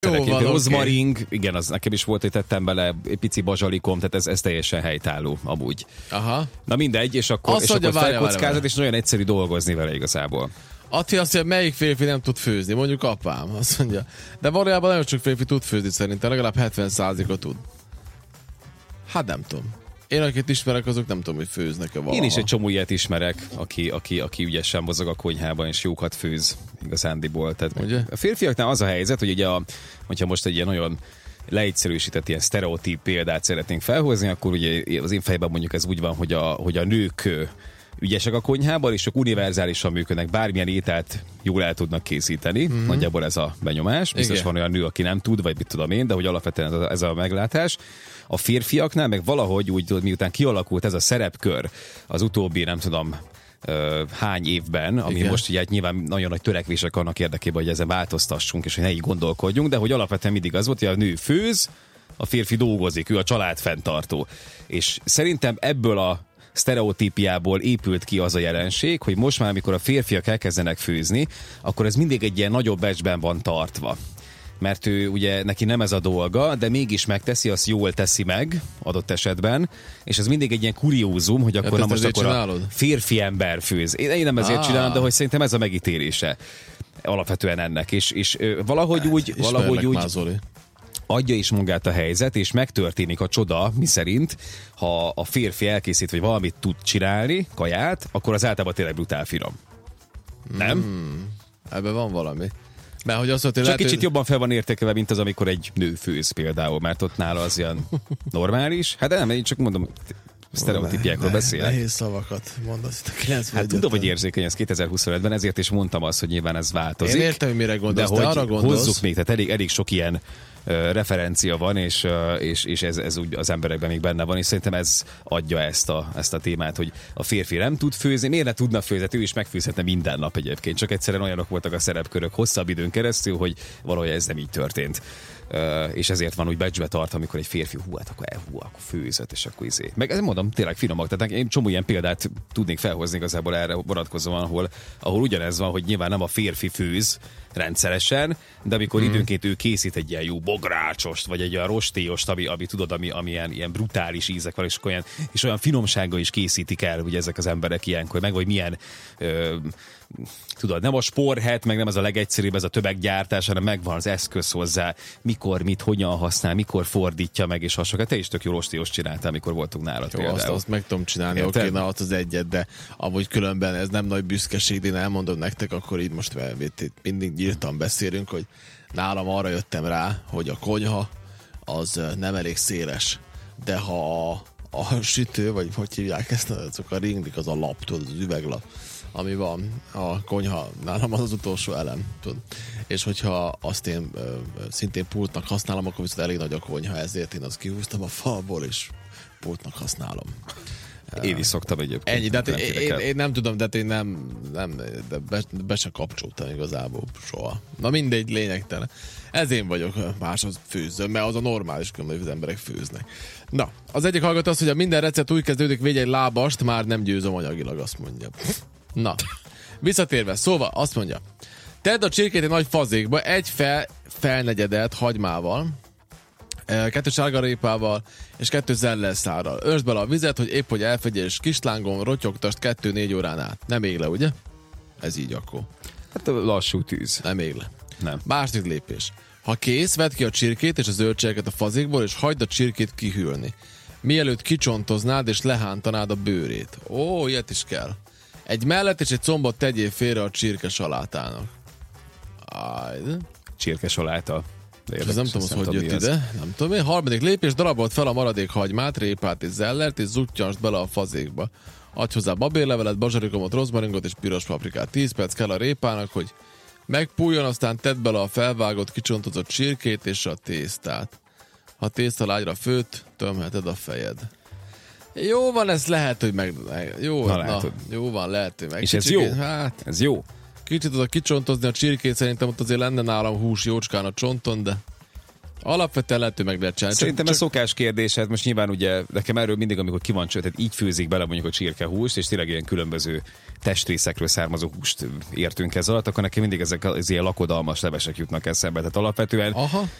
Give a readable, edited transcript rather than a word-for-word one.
Rozmaring, igen, az nekem is volt, hogy tettem bele egy pici bazsalikom, tehát ez teljesen helytálló amúgy. Aha. Na mindegy, és akkor felkockázat, és nagyon egyszerű dolgozni vele igazából. Atti azt mondja, melyik férfi nem tud főzni? Mondjuk apám, azt mondja. De valójában nagyon sok férfi tud főzni szerintem, legalább 70%-a tud. Hát nem tudom. Én, akit ismerek, azok nem tudom, hogy főznek-e valaha. Én is egy csomó ilyet ismerek, aki ügyesen mozog a konyhában, és jókat főz igazándiból. Tehát ugye? A férfiaknál az a helyzet, hogy ugye hogyha most egy ilyen nagyon leegyszerűsített ilyen sztereotíp példát szeretnénk felhozni, akkor ugye az én fejben mondjuk ez úgy van, hogy a nők ügyesek a konyhában, és csak univerzálisan működnek, bármilyen ételt jól el tudnak készíteni. Mm-hmm. Nagyjából ez a benyomás. Biztos igen. Van olyan nő, aki nem tud, vagy mit tudom én, de hogy alapvetően ez a meglátás. A férfiaknál meg valahogy úgy, miután kialakult ez a szerepkör az utóbbi, nem tudom, hány évben, ami igen. Most ugye nyilván nagyon nagy törekvések annak érdekében, hogy ezen változtassunk, és hogy ne így gondolkodjunk, de hogy alapvetően mindig az volt, hogy a nő főz, a férfi dolgozik, ő a család fenntartó. És szerintem ebből a sztereotípiából épült ki az a jelenség, hogy most már, amikor a férfiak elkezdenek főzni, akkor ez mindig egy ilyen nagyobb becsben van tartva. Mert ő ugye neki nem ez a dolga, de mégis megteszi, azt jól teszi meg adott esetben, és ez mindig egy ilyen kuriózum, hogy akkor most akkor csinálod? A férfi ember főz. Én nem ezért csinálom, de hogy szerintem ez a megítélése alapvetően ennek. És valahogy úgy adja is magát a helyzet, és megtörténik a csoda, miszerint, ha a férfi elkészít, vagy valamit tud csinálni, kaját, akkor az általában tényleg brutál finom. Nem? Ebben van valami. Mert hogy azt mondta, csak kicsit jobban fel van értékelve, mint az, amikor egy nő főz például, mert ott nála az ilyen normális. Hát nem, én csak mondom, sztereotípiákról beszélek. Nehéz szavakat mondasz itt a 90. Hát tudom, hogy érzékeny ez 2025-ben, ezért is mondtam azt, hogy nyilván ez változik. Én értem, hogy mire gondolsz, de arra gondolsz. Hozzuk még, tehát elég sok ilyen referencia van, és ez úgy az emberekben még benne van, és szerintem ez adja ezt a témát, hogy a férfi nem tud főzni, miért ne tudna főzni, ő is megfőzhetne minden nap egyébként, csak egyszerűen olyanok voltak a szerepkörök hosszabb időn keresztül, hogy valahogy ez nem így történt. És ezért van úgy becsbe tart, amikor egy férfi akkor főzött, és akkor meg ezt mondom, tényleg finomak, tehát én csomó ilyen példát tudnék felhozni igazából erre vonatkozóan, ahol ugyanez van, hogy nyilván nem a férfi főz rendszeresen, de amikor időnként ő készít egy ilyen jó bográcsost, vagy egy olyan rostélyost, ami tudod, ami ilyen brutális ízek van, és olyan finomsággal is készítik el, ugye ezek az emberek ilyenkor, meg vagy milyen tudod, nem a sporhet, meg nem ez a legegyszerűbb, ez a tömeggyártás, hanem megvan az eszköz hozzá, mikor, mit, hogyan használ, mikor fordítja meg, és hasonlóan. Te is tök jó rostíjost csináltál, amikor voltunk nálad. Jó, azt meg tudom csinálni, oké, na az egyet, de amúgy különben ez nem nagy büszkeség, de én elmondom nektek, akkor így most mindig nyíltan beszélünk, hogy nálam arra jöttem rá, hogy a konyha az nem elég széles, de ha a sütő, vagy hogy hívják ezt, azok a ringlik, az a lap, tudod, az üveglap, ami van a konyha, nálam az utolsó elem, tudod. És hogyha azt én szintén pultnak használom, akkor viszont elég nagy a konyha, ezért én azt kihúztam a falból, és pultnak használom. Én is szoktam egyébként. Ennyi, de én nem tudom, de én nem de be se kapcsoltam igazából soha. Na mindegy, lényegtelen. Ez én vagyok, más az főzöm, mert az a normális, hogy az emberek főznek. Na, az egyik hallgató az, hogy a minden recept úgy kezdődik, végy egy lábast, már nem győzöm anyagilag, azt mondja. Na, visszatérve, szóval azt mondja, tedd a csirkét egy nagy fazékba, egy felnegyedet hagymával, 2 sárgarépával és 2 zellelszárral. Öntsd bele a vizet, hogy épp hogy elfegye, és kislángon rotyogtast 2-4 órán át. Nem ég le, ugye? Ez így akkor. Hát a lassú tűz. Nem ég le. Nem. Második lépés. Ha kész, vedd ki a csirkét és a zöldségeket a fazékból, és hagyd a csirkét kihűlni. Mielőtt kicsontoznád és lehántanád a bőrét. Ó, ilyet is kell. Egy mellet és egy combot tegyél félre a csirkesalátának. Csirkesaláta. Ez nem tudom, hogy jött ide. Nem tudom én. Harmadik lépés, darabolt fel a maradék hagymát, répát és zellert, és zuttyansd bele a fazékba. Adj hozzá babérlevelet, bazsarikomot, rozmaringot és piros paprikát. 10 perc kell a répának, hogy megpújjon, aztán tedd bele a felvágott, kicsontozott csirkét és a tésztát. Ha tészta lágyra főtt, tömheted a fejed. Jó van, ez lehet, hogy jó van, lehet, hogy meg. És ez jó? Hát, ez jó. Kicsit oda kicsontozni a csirkét, szerintem ott azért lenne nálam hús jócskán a csonton, de Alapvetően lehető meg lehet csinálni. Szerintem ez szokás kérdés, hát most nyilván ugye nekem erről mindig, amikor ki van tehát így főzik bele mondjuk a csirkehúst, és tényleg ilyen különböző testrészekről származó húst értünk ez alatt, akkor nekem mindig ezek az ilyen lakodalmas levesek jutnak eszembe. Tehát alapvetően